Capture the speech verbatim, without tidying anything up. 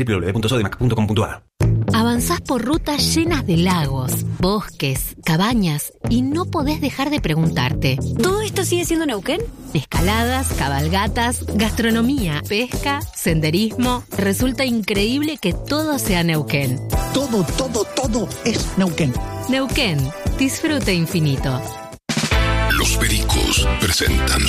doble u doble u doble u punto sodimac punto com punto a r. Avanzás por rutas llenas de lagos, bosques, cabañas y no podés dejar de preguntarte: ¿todo esto sigue siendo Neuquén? Escaladas, cabalgatas, gastronomía, pesca, senderismo. Resulta increíble que todo sea Neuquén. Todo, todo, todo es Neuquén. Neuquén, disfrute infinito. Los Pericos presentan